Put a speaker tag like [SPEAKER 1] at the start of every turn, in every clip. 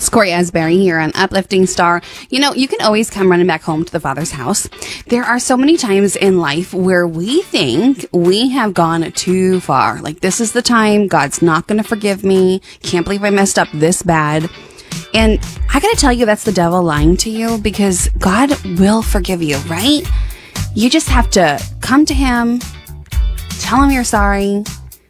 [SPEAKER 1] It's Corey Asbury here on Uplifting Star. You know, you can always come running back home to the Father's house. There are so many times in life where we think we have gone too far. Like, this is the time, God's not going to forgive me. Can't believe I messed up this bad. And I got to tell you, that's the devil lying to you, because God will forgive you, right? You just have to come to him, tell him you're sorry,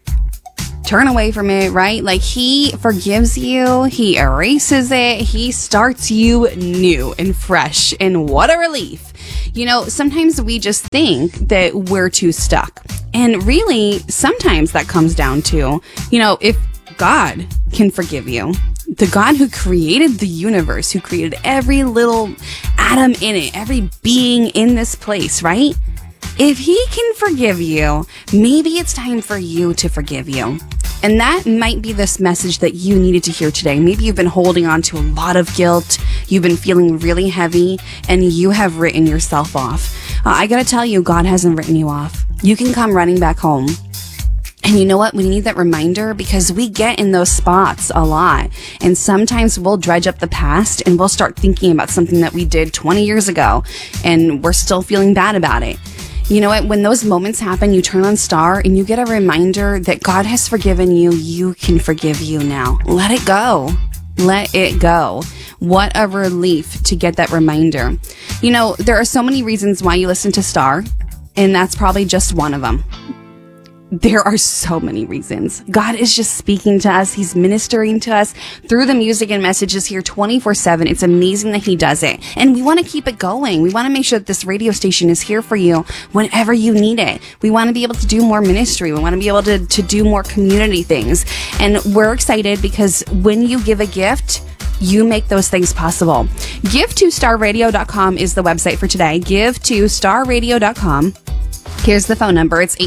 [SPEAKER 1] turn away from it, right? Like, he forgives you, he erases it, he starts you new and fresh, and what a relief. You know, sometimes we just think that we're too stuck. And really, sometimes that comes down to, you know, if God can forgive you, the God who created the universe, who created every little atom in it, every being in this place, right? If he can forgive you, maybe it's time for you to forgive you. And that might be this message that you needed to hear today. Maybe you've been holding on to a lot of guilt. You've been feeling really heavy, and you have written yourself off. I gotta tell you, God hasn't written you off. You can come running back home. And you know what? We need that reminder, because we get in those spots a lot. And sometimes we'll dredge up the past and we'll start thinking about something that we did 20 years ago, and we're still feeling bad about it. You know what? When those moments happen, you turn on Star and you get a reminder that God has forgiven you. You can forgive you now. Let it go. Let it go. What a relief to get that reminder. You know, there are so many reasons why you listen to Star, and that's probably just one of them. There are so many reasons. God is just speaking to us. He's ministering to us through the music and messages here 24/7. It's amazing that he does it. And we want to keep it going. We want to make sure that this radio station is here for you whenever you need it. We want to be able to do more ministry. We want to be able to do more community things. And we're excited because when you give a gift, you make those things possible. Give2starradio.com is the website for today. Give2starradio.com. Here's the phone number. It's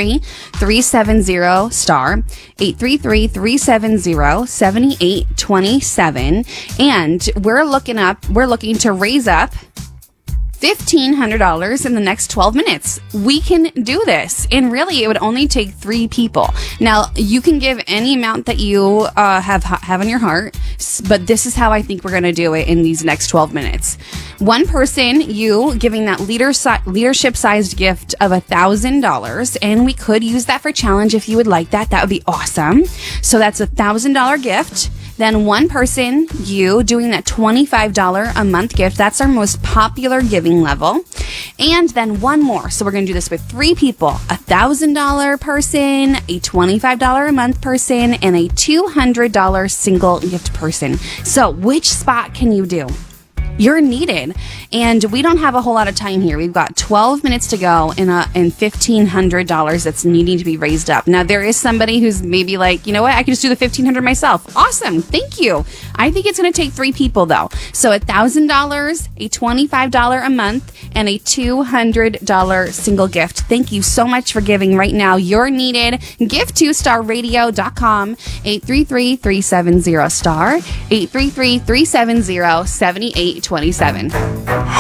[SPEAKER 1] 833-370-STAR, 833-370-7827. And we're looking to raise up $1,500 in the next 12 minutes. We can do this. And really, it would only take 3 people. Now, you can give any amount that you have on your heart, but this is how I think we're going to do it in these next 12 minutes. One person, you giving that leadership-sized gift of $1,000, and we could use that for challenge if you would like that. That would be awesome. So that's $1,000 gift. Then one person, you doing that $25 a month gift. That's our most popular giving level. And then one more. So we're going to do this with 3 people. $1,000 person, a $25 a month person, and a $200 single gift person. So which spot can you do? You're needed. And we don't have a whole lot of time here. We've got 12 minutes to go and $1,500 that's needing to be raised up. Now, there is somebody who's maybe like, you know what, I can just do the $1,500 myself. Awesome. Thank you. I think it's going to take 3 people, though. So $1,000, a $25 a month, and a $200 single gift. Thank you so much for giving right now. You're needed. Give2starradio.com, 833-370-STAR, 833-370-7827.